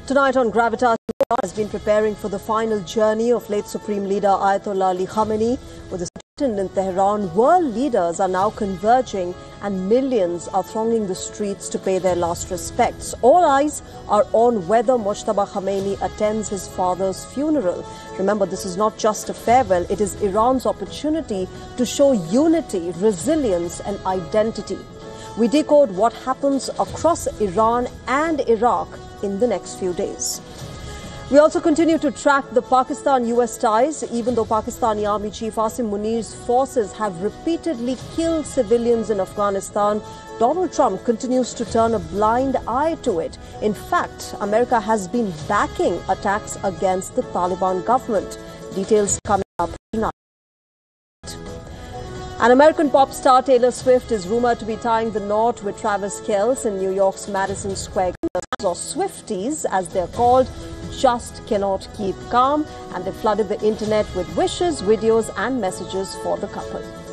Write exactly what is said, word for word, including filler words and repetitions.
Tonight on Gravitas, Iran has been preparing for the final journey of late Supreme Leader Ayatollah Ali Khamenei. With the sit-in in Tehran, world leaders are now converging and millions are thronging the streets to pay their last respects. All eyes are on whether Mojtaba Khamenei attends his father's funeral. Remember, this is not just a farewell, it is Iran's opportunity to show unity, resilience and identity. We decode what happens across Iran and Iraq in the next few days. We also continue to track the Pakistan-U S ties. Even though Pakistani Army Chief Asim Munir's forces have repeatedly killed civilians in Afghanistan, Donald Trump continues to turn a blind eye to it. In fact, America has been backing attacks against the Taliban government. Details coming up tonight. An American pop star Taylor Swift is rumored to be tying the knot with Travis Kelce in New York's Madison Square Garden. Or Swifties, as they're called, just cannot keep calm, and they flooded the internet with wishes, videos and messages for the couple.